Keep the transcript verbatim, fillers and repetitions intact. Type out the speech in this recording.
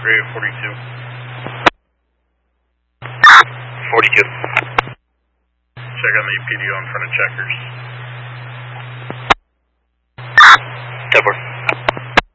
Radio forty-two. forty-two. Check on the P D O in front of Checkers. ten four.